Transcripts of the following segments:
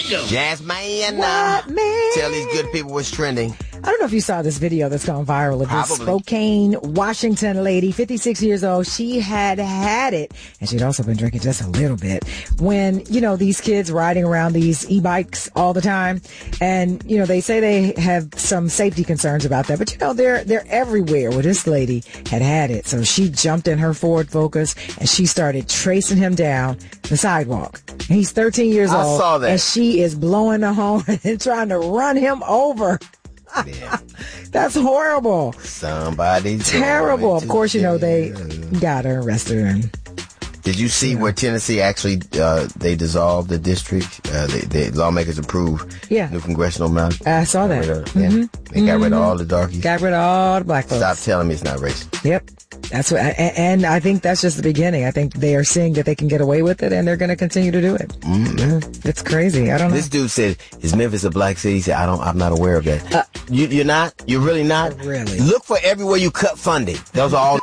go. Jasmine. What, man? Tell these good people what's trending. I don't know if you saw this video that's gone viral of this Spokane, Washington lady, 56 years old. She had it, and she'd also been drinking just a little bit, when, these kids riding around these e-bikes all the time. And, they say they have some safety concerns about that. But, they're everywhere. Well, this lady had it. So she jumped in her Ford Focus, and she started tracing him down the sidewalk. He's 13 years old. I saw that. And she is blowing the horn and trying to run him over. Yeah. That's horrible. Somebody's terrible. Of course, they got her, arrested her. Did you see where Tennessee actually they dissolved the district? The lawmakers approved new congressional map. I saw that. They got rid of all the darkies. Got rid of all the black folks. Stop telling me it's not racist. Yep. That's what, and I think that's just the beginning. I think they are seeing that they can get away with it, and they're going to continue to do it. Mm-hmm. It's crazy. I don't know. This dude said, "Is Memphis a black city?" He said, "I'm not aware of that." You're not. You're really not. Really. Look for everywhere you cut funding. Those are all.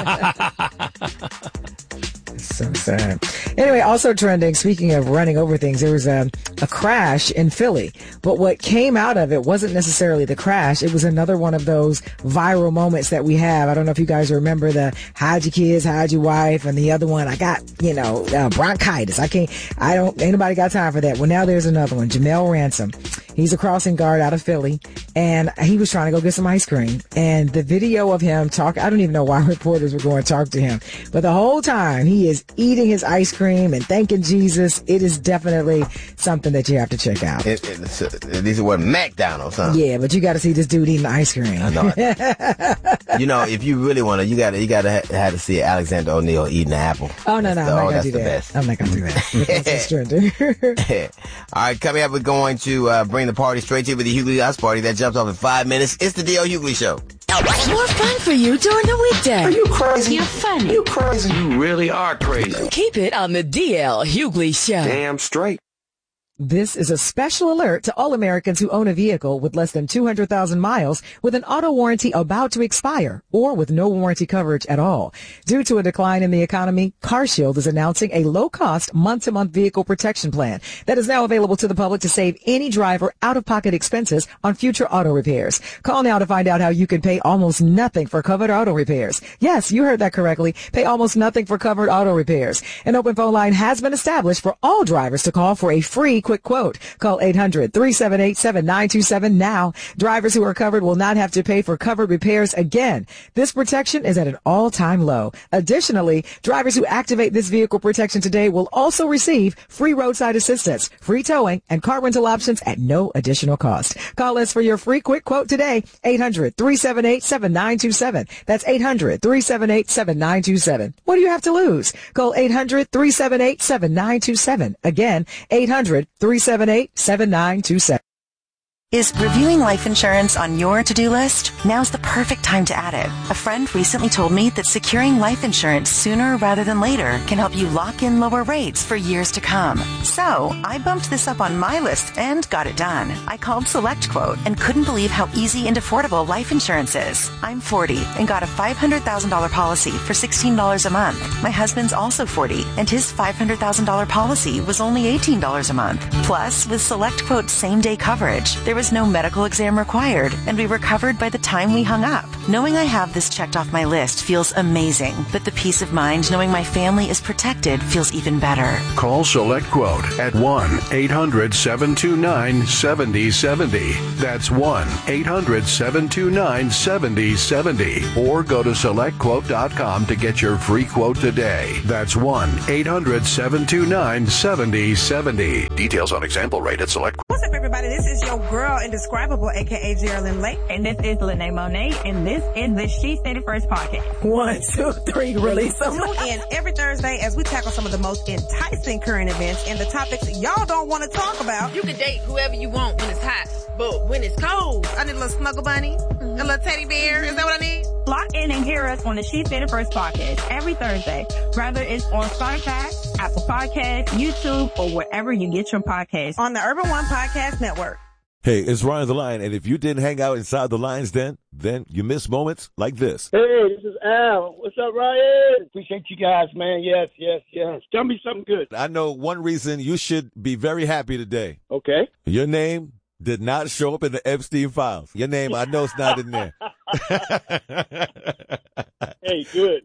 So sad. Anyway, also trending, speaking of running over things, there was a crash in Philly. But what came out of it wasn't necessarily the crash. It was another one of those viral moments that we have. I don't know if you guys remember the hide your kids, hide your wife, and the other one, I got, bronchitis. Ain't nobody got time for that. Well, now there's another one. Jamel Ransom. He's a crossing guard out of Philly, and he was trying to go get some ice cream. And the video of him I don't even know why reporters were going to talk to him, but the whole time he is eating his ice cream and thanking Jesus. It is definitely something that you have to check out. These are what McDonald's, huh? Yeah, but you got to see this dude eating ice cream. I know. If you really want to, you got to have to see Alexander O'Neal eating an apple. Oh no, I'm not gonna do that. Best. I'm not gonna do that. That's trending. All right, coming up, we're going to bring the party straight to you with the Hughley House Party that jumps off in 5 minutes. It's the D.L. Hughley Show. More fun for you during the weekday. Are you crazy? You're funny. You crazy? You really are crazy. Keep it on the D.L. Hughley Show. Damn straight. This is a special alert to all Americans who own a vehicle with less than 200,000 miles with an auto warranty about to expire or with no warranty coverage at all. Due to a decline in the economy, CarShield is announcing a low-cost month-to-month vehicle protection plan that is now available to the public to save any driver out-of-pocket expenses on future auto repairs. Call now to find out how you can pay almost nothing for covered auto repairs. Yes, you heard that correctly. Pay almost nothing for covered auto repairs. An open phone line has been established for all drivers to call for a free quick quote. Call 800-378-7927 now. Drivers who are covered will not have to pay for covered repairs again. This protection is at an all-time low. Additionally, drivers who activate this vehicle protection today will also receive free roadside assistance, free towing, and car rental options at no additional cost. Call us for your free quick quote today. 800-378-7927. That's 800-378-7927. What do you have to lose? Call 800-378-7927. Again, 800-378-7927. Is reviewing life insurance on your to-do list? Now's the perfect time to add it. A friend recently told me that securing life insurance sooner rather than later can help you lock in lower rates for years to come. So I bumped this up on my list and got it done. I called SelectQuote and couldn't believe how easy and affordable life insurance is. I'm 40 and got a $500,000 policy for $16 a month. My husband's also 40 and his $500,000 policy was only $18 a month. Plus, with SelectQuote's same-day coverage, there was no medical exam required, and we were covered by the time we hung up. Knowing I have this checked off my list feels amazing, but the peace of mind knowing my family is protected feels even better. Call SelectQuote at 1-800-729-7070. That's 1-800-729-7070. Or go to SelectQuote.com to get your free quote today. That's 1-800-729-7070. Details on example rate at SelectQuote. What's up, everybody? This is your girl, Indescribable, a.k.a. Geraldine Lake. And this is Lene Monet, and this is the She Said It First podcast. 1, 2, 3, release them. Tune in every Thursday as we tackle some of the most enticing current events and the topics y'all don't want to talk about. You can date whoever you want when it's hot, but when it's cold, I need a little snuggle bunny, a little teddy bear. Is that what I need? Lock in and hear us on the She Said It First podcast every Thursday, whether it's on Spotify, Apple Podcasts, YouTube, or wherever you get your podcasts. On the Urban One Podcast Network. Hey, it's Ryan the Lion, and if you didn't hang out inside the Lion's Den, then you miss moments like this. Hey, this is Al. What's up, Ryan? Appreciate you guys, man. Yes. Tell me something good. I know one reason you should be very happy today. Okay. Your name did not show up in the Epstein files. Your name, I know it's not in there. Hey, good.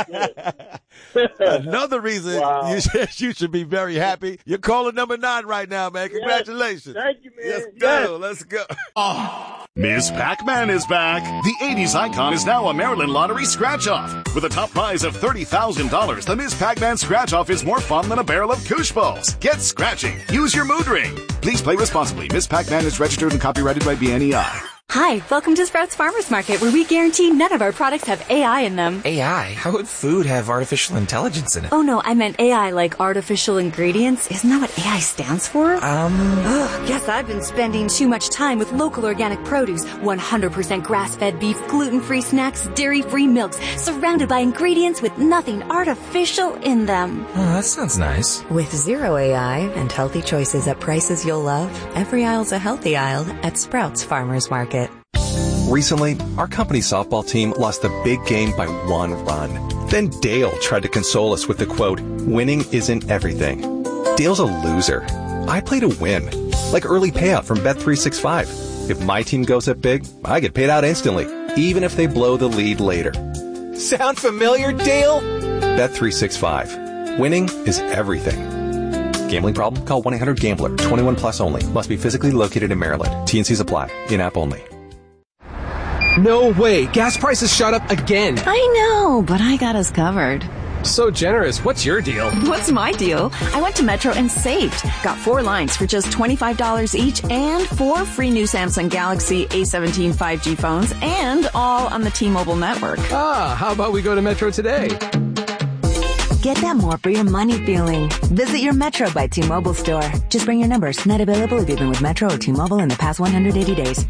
Another reason you should be very happy. You're calling number 9 right now, man. Congratulations. Yes. Thank you, man. Let's go. Miss Pac-Man is back. The 80s icon is now a Maryland Lottery scratch-off. With a top prize of $30,000, the Miss Pac-Man scratch-off is more fun than a barrel of Koosh Balls. Get scratching. Use your mood ring. Please play responsibly. Miss Pac-Man is registered and copyrighted by BNEI. Hi, welcome to Sprouts Farmers Market, where we guarantee none of our products have AI in them. AI? How would food have artificial intelligence in it? Oh no, I meant AI like artificial ingredients. Isn't that what AI stands for? Guess I've been spending too much time with local organic produce, 100% grass-fed beef, gluten-free snacks, dairy-free milks, surrounded by ingredients with nothing artificial in them. Oh, that sounds nice. With zero AI and healthy choices at prices you'll love, every aisle's a healthy aisle at Sprouts Farmers Market. Recently, our company softball team lost a big game by 1 run. Then Dale tried to console us with the quote, "Winning isn't everything." Dale's a loser. I play to win. Like early payout from Bet365. If my team goes up big, I get paid out instantly, even if they blow the lead later. Sound familiar, Dale? Bet365. Winning is everything. Gambling problem? Call 1-800-GAMBLER. 21 plus only. Must be physically located in Maryland. T&Cs apply. In-app only. No way. Gas prices shot up again. I know, but I got us covered. So generous. What's your deal? What's my deal? I went to Metro and saved. Got 4 lines for just $25 each and 4 free new Samsung Galaxy A17 5G phones, and all on the T-Mobile network. How about we go to Metro today? Get that more for your money feeling. Visit your Metro by T-Mobile store. Just bring your numbers. Not available if you've been with Metro or T-Mobile in the past 180 days.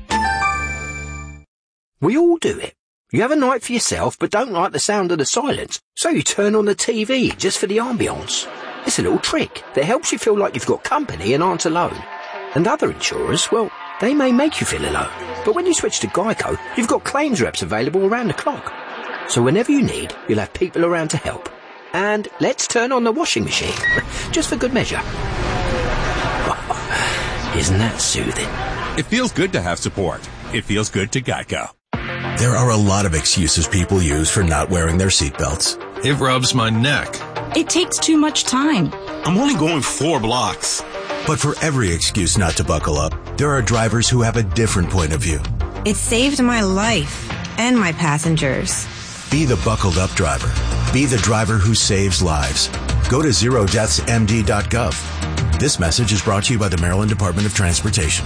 We all do it. You have a night for yourself but don't like the sound of the silence, so you turn on the TV just for the ambience. It's a little trick that helps you feel like you've got company and aren't alone. And other insurers, well, they may make you feel alone. But when you switch to Geico, you've got claims reps available around the clock. So whenever you need, you'll have people around to help. And let's turn on the washing machine, just for good measure. Isn't that soothing? It feels good to have support. It feels good to Geico. There are a lot of excuses people use for not wearing their seatbelts. It rubs my neck. It takes too much time. I'm only going 4 blocks. But for every excuse not to buckle up, there are drivers who have a different point of view. It saved my life and my passengers. Be the buckled up driver. Be the driver who saves lives. Go to zerodeathsmd.gov. This message is brought to you by the Maryland Department of Transportation.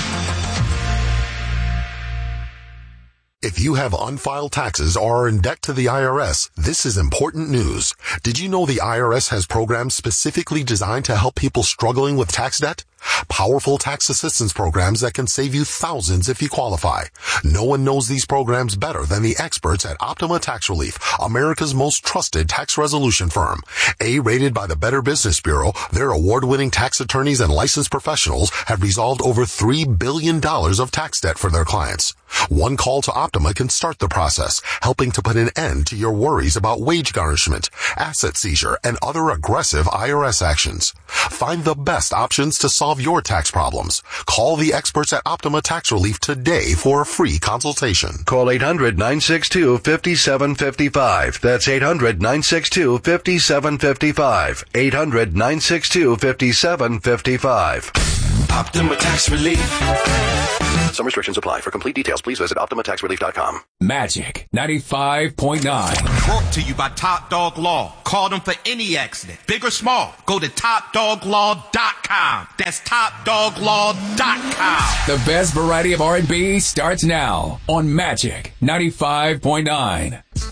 If you have unfiled taxes or are in debt to the IRS, this is important news. Did you know the IRS has programs specifically designed to help people struggling with tax debt? Powerful tax assistance programs that can save you thousands if you qualify. No one knows these programs better than the experts at Optima Tax Relief, America's most trusted tax resolution firm. A-rated by the Better Business Bureau, their award-winning tax attorneys and licensed professionals have resolved over $3 billion of tax debt for their clients. One call to Optima can start the process, helping to put an end to your worries about wage garnishment, asset seizure, and other aggressive IRS actions. Find the best options to solve your tax problems. Call the experts at Optima Tax Relief today for a free consultation. Call 800-962-5755. That's 800-962-5755. 800-962-5755. Optima Tax Relief. Some restrictions apply. For complete details, please visit OptimaTaxRelief.com. Magic 95.9. Brought to you by Top Dog Law. Call them for any accident, big or small. Go to TopDogLaw.com. That's TopDogLaw.com. The best variety of R&B starts now on Magic 95.9.